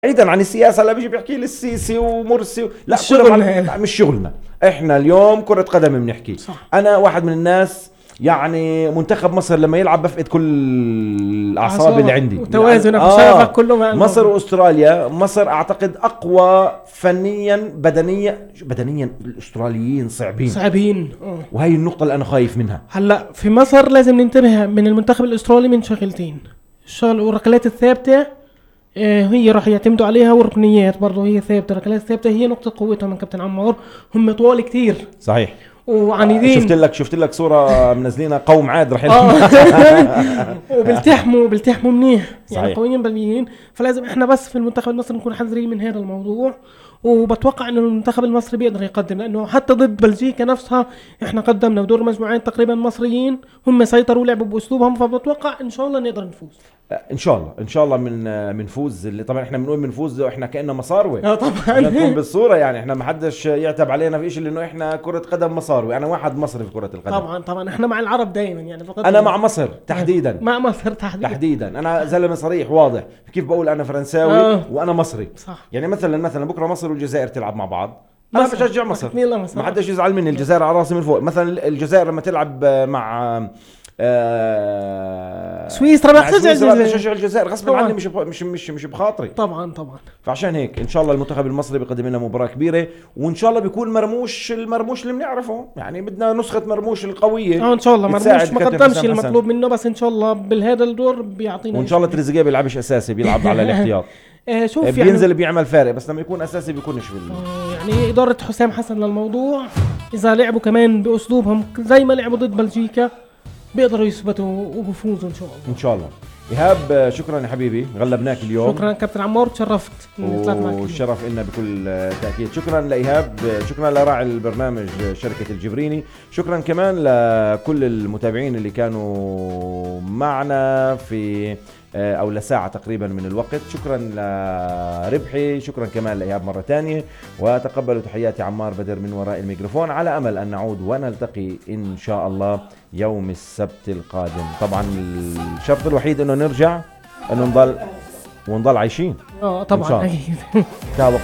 بعيدا عن السياسة اللي بيجي بيحكي لي السيسي ومرسي لا مش شغلنا. احنا اليوم كرة قدم بنحكي. انا واحد من الناس يعني منتخب مصر لما يلعب بفقد كل الاعصاب اللي عندي وتوازنك كله مع مصر واستراليا. مصر اعتقد اقوى فنيا بدنيا الاستراليين صعبين. وهي النقطة اللي انا خايف منها. هلا في مصر لازم ننتبه من المنتخب الاسترالي من شغلتين، الشغل والركلات الثابتة هي راح يعتمدوا عليها، والركنيات برضو هي ثابتة. الركلات الثابتة هي نقطة قوتها من كابتن عمار، هم طوال كتير صحيح وعنيدين. شفت لك صورة منزلينها قوم عاد رح وبيلتحموا منيح يعني قويين بليين. فلازم احنا بس في المنتخب المصري نكون حذرين من هذا الموضوع، وبتوقع انه المنتخب المصري بيقدر يقدم، لانه حتى ضد بلجيكا نفسها احنا قدمنا بدور مجموعين تقريبا مصريين، هم سيطروا ولعبوا باسلوبهم، فبتوقع ان شاء الله نقدر نفوز. ان شاء الله منفوز. اللي طبعا احنا بنقول منفوز واحنا كأننا مصاروي طبعا نكون بالصورة، يعني احنا ما حدش يعتب علينا في شيء، لانه احنا كرة قدم مصاروي. انا واحد مصري في كرة القدم. طبعا احنا مع العرب دائما يعني انا مع مصر تحديدا. مع مصر تحديدا انا زلمه صريح واضح. كيف بقول انا فرنساوي وانا مصري صح. يعني مثلا بكره مصر والجزائر تلعب مع بعض، انا بشجع مصر. ما حدش يزعل مني، الجزائر على راسي من فوق. مثلا الجزائر لما تلعب مع سويسرا بشجع الجزائر غصب عني، مش بخاطري. طبعا فعشان هيك ان شاء الله المنتخب المصري بيقدم لنا مباراه كبيره، وان شاء الله بيكون المرموش اللي بنعرفه. يعني بدنا نسخه مرموش القويه ان شاء الله. مرموش ما قدمش المطلوب منه، بس ان شاء الله بهذا الدور بيعطينا. وان شاء الله تريزيجيه بيلعبش اساسي، بيلعب على الاحتياط. شوف بينزل يعني بيعمل فارق، بس لما يكون اساسي بيكونش يعني اداره حسام حسن للموضوع، اذا لعبوا كمان باسلوبهم زي ما لعبوا ضد بلجيكا بيقدروا يثبتوا وبيفوزوا ان شاء الله. ان شاء الله. ايهاب شكرا يا حبيبي، غلبناك اليوم. شكرا كابتن عمار، تشرفت اني طلعت معك. والشرف لنا بكل تاكيد. شكرا لايهاب، شكرا لراعي البرنامج شركه الجبريني، شكرا كمان لكل المتابعين اللي كانوا معنا في او لساعة تقريبا من الوقت. شكرا لربحي، شكرا كمان لإيهاب مرة تانية، وتقبلوا تحياتي عمار بدر من وراء الميكروفون، على أمل أن نعود ونلتقي إن شاء الله يوم السبت القادم. طبعا الشرط الوحيد أنه نرجع، أنه نضل عايشين طبعا.